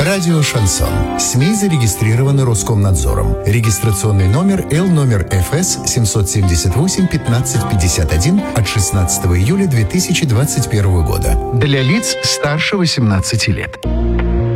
Радио «Шансон». СМИ зарегистрированы Роскомнадзором. Регистрационный номер Л ФС 778-1551 от 16 июля 2021 года. Для лиц старше 18 лет.